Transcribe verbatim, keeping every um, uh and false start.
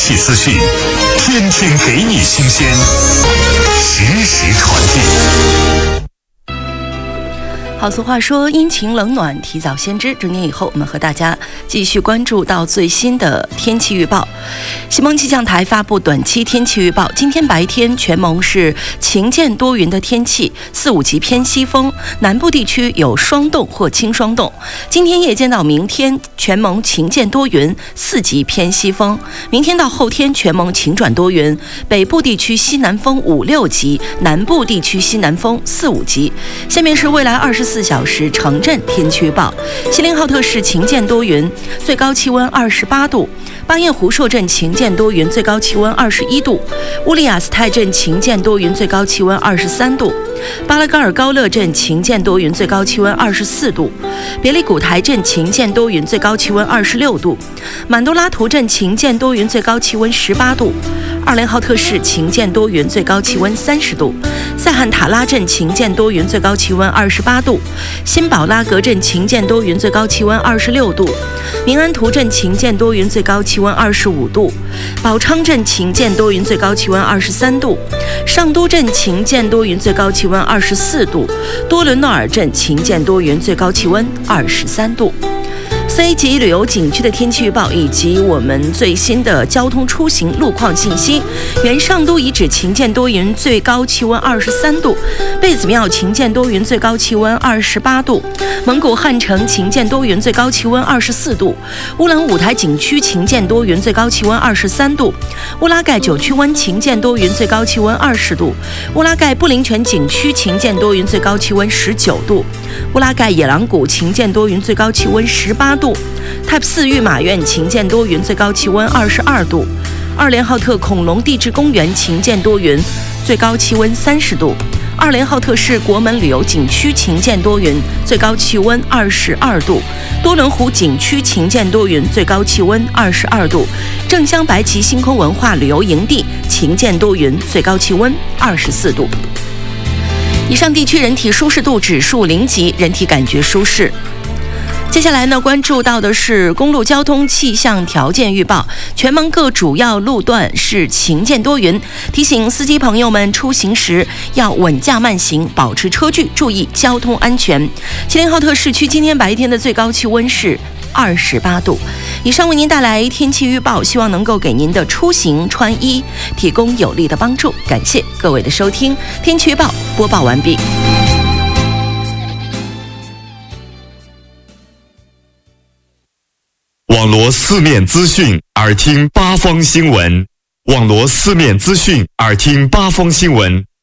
气资讯，天天给你新鲜，实时传递。 好，俗话说阴晴冷暖提早先知，整点以后我们和大家继续关注到最新的天气预报。西蒙气象台发布短期天气预报，今天白天全蒙是晴间多云的天气，四五级偏西风，南部地区有霜冻或轻霜冻。今天夜间到明天全蒙晴间多云，四级偏西风。明天到后天全蒙晴转多云，北部地区西南风五六级，南部地区西南风四五级。下面是未来二十四小时城镇天气预报：锡林浩特市晴间多云，最高气温二十八度；巴彦湖硕镇晴间多云，最高气温二十一度；乌里雅斯泰镇晴间多云，最高气温二十三度；巴拉嘎尔高乐镇晴间多云，最高气温二十四度；别里古台镇晴间多云，最高气温二十六度；满都拉图镇晴间多云，最高气温十八度；二连浩特市晴间多云，最高气温三十度；塞罕塔拉镇晴间多云，最高气温二十八度；新宝拉格镇晴间多云，最高气温二十六度；明安图镇晴间多云，最高气温二十五度；宝昌镇晴间多云，最高气温二十三度；上都镇晴间多云，最高气温二十四度；多伦诺尔镇晴间多云，最高气温二十三度。四 A 级旅游景区的天气预报以及我们最新的交通出行路况信息。原上都遗址晴间多云，最高气温二十三度；贝子庙晴间多云，最高气温二十八度；蒙古汉城晴间多云，最高气温二十四度；乌兰舞台景区晴间多云，最高气温二十三度；乌拉盖九曲湾晴间多云，最高气温二十度；乌拉盖布林泉景区晴间多云，最高气温十九度；乌拉盖野狼谷晴间多云，最高气温十八度；Type 四御马苑晴间多云，最高气温二十二度；二连浩特恐龙地质公园晴间多云，最高气温三十度；二连浩特市国门旅游景区晴间多云，最高气温二十二度；多伦湖景区晴间多云，最高气温二十二度；正乡白旗星空文化旅游营地晴间多云，最高气温二十四度。以上地区人体舒适度指数零级，人体感觉舒适。接下来呢，关注到的是公路交通气象条件预报。全蒙各主要路段是晴间多云，提醒司机朋友们出行时要稳驾慢行，保持车距，注意交通安全。锡林浩特市区今天白天的最高气温是二十八度。以上为您带来天气预报，希望能够给您的出行穿衣提供有力的帮助。感谢各位的收听，天气预报播报完毕。 网罗四面资讯，耳听八方新闻。网罗四面资讯，耳听八方新闻。